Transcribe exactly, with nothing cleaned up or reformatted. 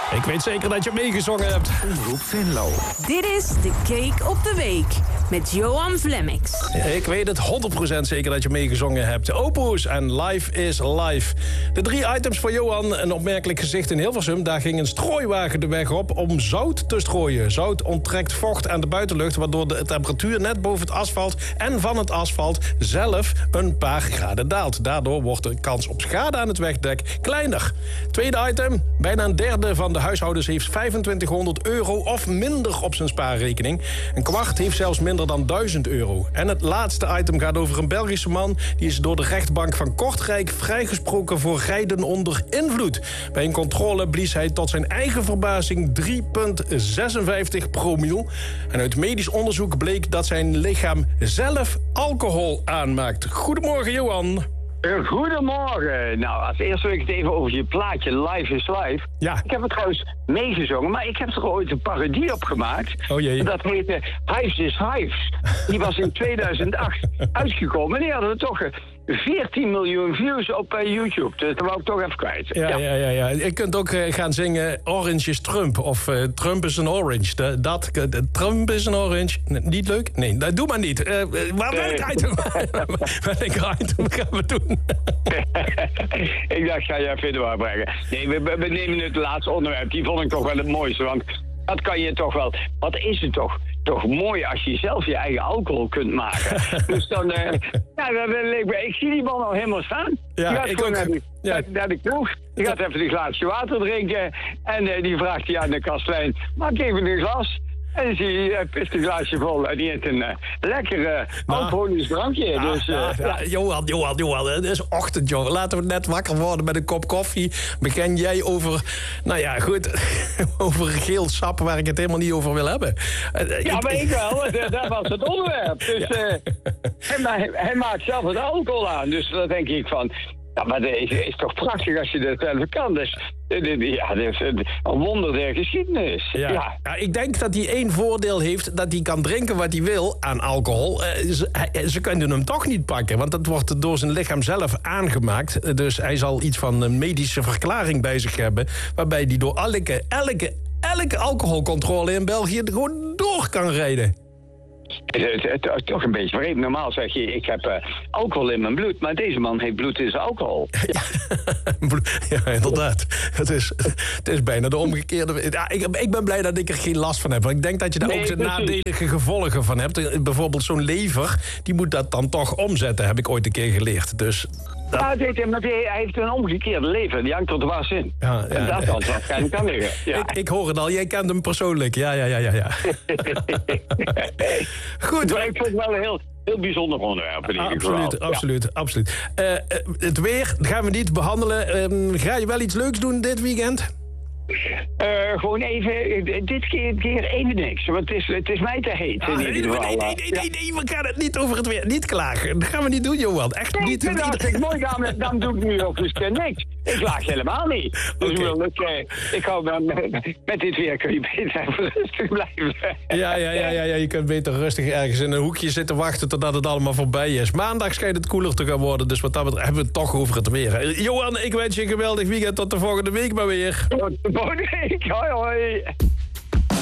Ik weet zeker dat je meegezongen hebt. Omroep Venlo. Dit is de Cake op de Week met Johan Flemmix. Ik weet het honderd procent zeker dat je meegezongen hebt. Opus en Life is Life. De drie items voor Johan. Een opmerkelijk gezicht in Hilversum. Daar ging een strooiwagen de weg op om zout te strooien. Zout onttrekt vocht aan de buitenlucht, waardoor de temperatuur net boven het asfalt en van het asfalt zelf een paar graden daalt. Daardoor wordt de kans op schade aan het wegdek kleiner. Tweede item. Bijna een derde van de huishoudens heeft vijfentwintighonderd euro of minder op zijn spaarrekening. Een kwart heeft zelfs minder dan duizend euro. En het laatste item gaat over een Belgische man. Die is door de rechtbank van Kortrijk vrijgesproken voor rijden onder invloed. Bij een controle blies hij tot zijn eigen verbazing drie komma zesenvijftig promiel. En uit medisch onderzoek bleek dat zijn lichaam zelf alcohol aanmaakt. Goedemorgen, Johan. Goedemorgen. Nou, als eerste wil ik het even over je plaatje Life is Life. Ja. Ik heb het trouwens meegezongen, maar ik heb er ooit een parodie op gemaakt. Oh jee. Dat heette Hives is Hives. Die was in tweeduizend acht uitgekomen. En die hadden we toch veertien miljoen views op uh, YouTube. Dus dat wou ik toch even kwijt. Ja, ja, ja. ja, ja. Je kunt ook uh, gaan zingen Orange is Trump. Of uh, Trump is een orange. De, dat, de, Trump is een orange. Nee, niet leuk? Nee, dat doe maar niet. Uh, waar welk item, welk item gaan we doen? Ik dacht, ga je even door brengen. Nee, we, we nemen het laatste onderwerp. Die vond ik toch wel het mooiste. Want dat kan je toch wel... Wat is het toch? Toch mooi als je zelf je eigen alcohol kunt maken. Dus dan... Uh, ja, dat, dat, ik zie die man al helemaal staan. Ja, die gaat ik gewoon ook. Naar, die, Ja. naar de kroeg. Die gaat even een glaasje water drinken. En uh, die vraagt hij aan de kastelein... Maak even een glas. En dan zie je, uh, pist een glaasje vol. En die heeft een uh, lekker uh, alcoholisch drankje. Ja, dus, uh, ja, ja. ja. Johan, Johan, Johan. Het is ochtend, joh. Laten we net wakker worden met een kop koffie. Begin jij over... Nou ja, goed. Over geel sap waar ik het helemaal niet over wil hebben. Uh, Ja, ik, maar ik wel. Dat was het onderwerp. Dus Ja. uh, hij, hij maakt zelf het alcohol aan. Dus dan denk ik van... Ja, maar dat is, is toch prachtig als je dat zelf kan. Dus, ja, dat is een wonder der geschiedenis. Ja. Ja. Ja, ik denk dat hij één voordeel heeft... dat hij kan drinken wat hij wil aan alcohol. Uh, ze, hij, ze kunnen hem toch niet pakken... want dat wordt door zijn lichaam zelf aangemaakt. Uh, dus hij zal iets van een medische verklaring bij zich hebben... waarbij hij door elke, elke, elke alcoholcontrole in België er gewoon door kan rijden. Het, het, het, toch een beetje vreemd. Normaal zeg je, ik heb uh, alcohol in mijn bloed. Maar deze man heeft bloed in zijn alcohol. Ja, ja, inderdaad. Het is, het is bijna de omgekeerde... Ja, ik, ik ben blij dat ik er geen last van heb. Want ik denk dat je daar Nee, ook de precies. nadelige gevolgen van hebt. Bijvoorbeeld zo'n lever, die moet dat dan toch omzetten, heb ik ooit een keer geleerd. Dus... Dat... Ja, dit, maar die, hij heeft een omgekeerde lever. Die hangt er dwars in. Ja, ja, en dat nee. kan waarschijnlijk kan liggen. Ja. Ik, ik hoor het al, jij kent hem persoonlijk. Ja, ja, ja, ja. ja. Goed. Maar ik vond het wel een heel, heel bijzonder onderwerp. In ieder geval. Absoluut, Ja. absoluut, absoluut. Uh, uh, het weer gaan we niet behandelen. Uh, ga je wel iets leuks doen dit weekend? Uh, gewoon even, dit keer, keer even niks. Want het is, het is mij te heet. Ah, in nee, ieder nee, geval. nee, nee, nee, nee, we gaan het niet over het weer. Niet klagen. Dat gaan we niet doen, Johan. Echt Nee, niet. ik vind dat ik mooi dan, dan doe ik nu ook eens niks. Ik laag helemaal niet. Dus Oké. okay. ik, uh, ik hou me, met, met dit weer kun je beter even rustig blijven. Ja, ja, ja, ja, ja, je kunt beter rustig ergens in een hoekje zitten wachten totdat het allemaal voorbij is. Maandag schijnt het koeler te gaan worden, dus wat dat betreft hebben we het toch over het weer. Johan, ik wens je een geweldig weekend. Tot de volgende week maar weer. Tot de volgende week. Hoi, hoi.